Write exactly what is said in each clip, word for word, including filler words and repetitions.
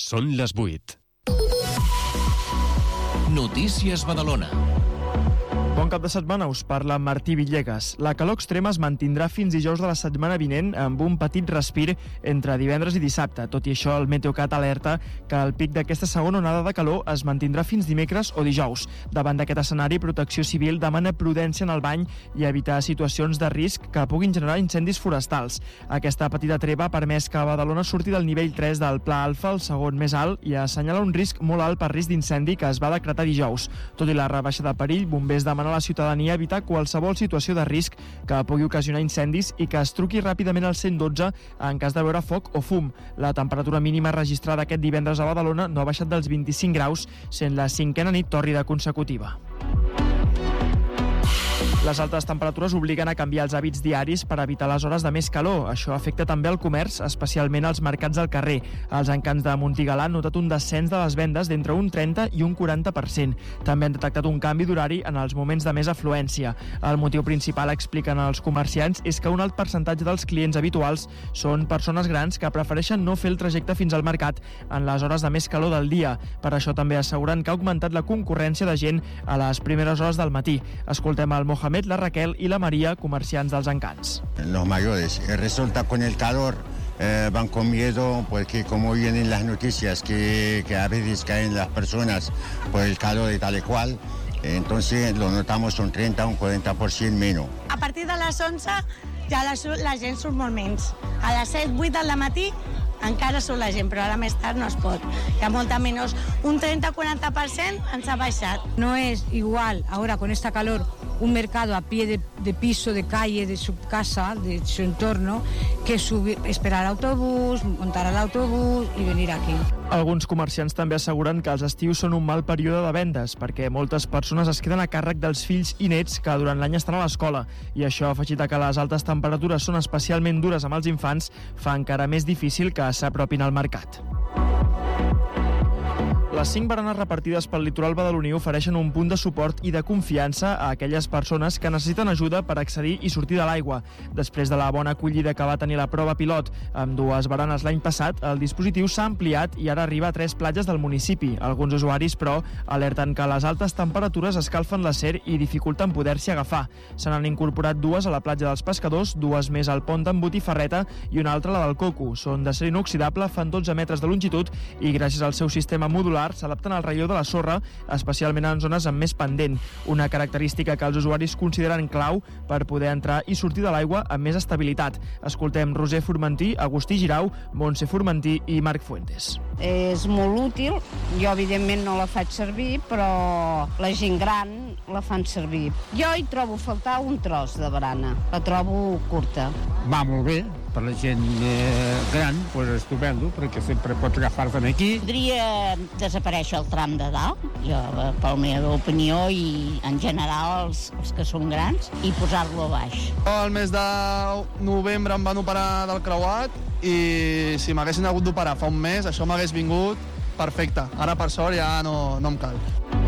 Són les vuit. Notícies Badalona. Bon cap de setmana, us parla Martí Villegas. La calor extrema es mantindrà fins dijous de la setmana vinent amb un petit respir entre divendres i dissabte. Tot i això, el Meteocat alerta que el pic d'aquesta segona onada de calor es mantindrà fins dimecres o dijous. Davant d'aquest escenari, Protecció Civil demana prudència en el bany i evitar situacions de risc que puguin generar incendis forestals. Aquesta petita treva ha permès que Badalona surti del nivell tres del Pla Alfa, el segon més alt, i assenyala un risc molt alt per risc d'incendi que es va decretar dijous. Tot i la rebaixa de perill, bombers demanen a la ciutadania evitar qualsevol situació de risc que pugui ocasionar incendis i que es truqui ràpidament al cent dotze en cas de veure foc o fum. La temperatura mínima registrada aquest divendres a Badalona no ha baixat dels vint-i-cinc graus, sent la cinquena nit tòrrida consecutiva. Les altes temperatures obliguen a canviar els hàbits diaris per evitar les hores de més calor. Això afecta també el comerç, especialment els mercats al carrer. Els encants de Montigalà han notat un descens de les vendes d'entre un trenta i un quaranta per cent. També han detectat un canvi d'horari en els moments de més afluència. El motiu principal, expliquen els comerciants, és que un alt percentatge dels clients habituals són persones grans que prefereixen no fer el trajecte fins al mercat en les hores de més calor del dia. Per això també asseguren que ha augmentat la concurrència de gent a les primeres hores del matí. Escoltem el Mohamed, la Raquel y la María, comerciants dels encants. Los mayores, resulta con el calor eh, van con miedo porque como vienen las noticias que, que a veces caen las personas por el calor y tal y cual, entonces lo notamos un trenta o un quaranta per cent menys. A partir de les onze ja la, la gent surt molt menys. A les set, vuit del matí encara surt la gent, però ara més tard no es pot. Hi ha molta menys. Un trenta a quaranta per cent ens ha baixat. No es igual ahora con esta calor un mercado a pie de, de piso, de calle, de su casa, de su entorno, que subir, esperar autobús, montar al autobús i venir aquí. Alguns comerciants també asseguren que els estius són un mal període de vendes perquè moltes persones es queden a càrrec dels fills i nets que durant l'any estan a l'escola, i això, afegit a que les altes temperatures són especialment dures amb els infants, fa encara més difícil que s'apropin al mercat. Les cinc baranes repartides pel litoral badaloní ofereixen un punt de suport i de confiança a aquelles persones que necessiten ajuda per accedir i sortir de l'aigua. Després de la bona acollida que va tenir la prova pilot amb dues baranes l'any passat, el dispositiu s'ha ampliat i ara arriba a tres platges del municipi. Alguns usuaris, però, alerten que les altes temperatures escalfen l'acer i dificulten poder-s'hi agafar. Se n'han incorporat dues a la platja dels Pescadors, dues més al pont d'en Botifarreta i una altra la del Coco. Són d'acer inoxidable, fan dotze metres de longitud i gràcies al seu sistema modular s'adapten al relleu de la sorra, especialment en zones amb més pendent, una característica que els usuaris consideren clau per poder entrar i sortir de l'aigua amb més estabilitat. Escoltem Roser Formentí, Agustí Girau, Montse Formentí i Marc Fuentes. És molt útil, jo evidentment no la faig servir, però la gent gran la fan servir. Jo hi trobo a faltar un tros de barana, la trobo curta. Va molt bé, per la gent eh, gran, doncs estupendo, perquè sempre pots agafar-te'n aquí. Podria desaparèixer el tram de dalt, jo, per la meva opinió, i en general els, els que són grans, i posar-lo a baix. El mes de novembre em van operar del creuat i si m'haguessin hagut d'operar fa un mes, això m'hagués vingut perfecte. Ara, per sort, ja no, no em cal.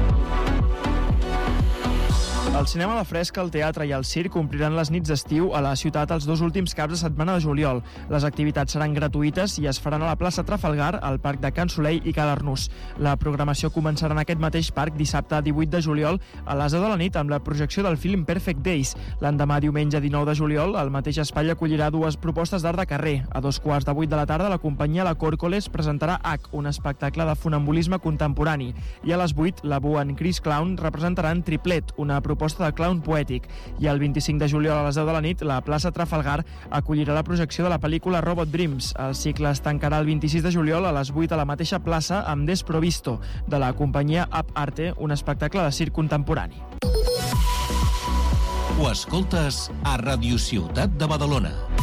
El cinema, la fresca, el teatre i el circ ompliran les nits d'estiu a la ciutat els dos últims caps de setmana de juliol. Les activitats seran gratuïtes i es faran a la plaça Trafalgar, al parc de Can Soleil i Cal Arnús. La programació començarà en aquest mateix parc dissabte divuit de juliol a les deu de la nit amb la projecció del film Perfect Days. L'endemà, diumenge dinou de juliol, el mateix espai acollirà dues propostes d'art de carrer. A dos quarts de vuit de la tarda, la companyia La Còrcoles presentarà H, un espectacle de funambulisme contemporani. I a les vuit, la Bua en Chris Clown representaran Triplet, una proposta de clown poètic. I el vint-i-cinc de juliol a les deu de la nit, la plaça Trafalgar acollirà la projecció de la pel·lícula Robot Dreams. El cicle es tancarà el vint-i-sis de juliol a les vuit a la mateixa plaça amb Desprovisto, de la companyia Up Arte, un espectacle de circ contemporani. Ho escoltes a Radio Ciutat de Badalona.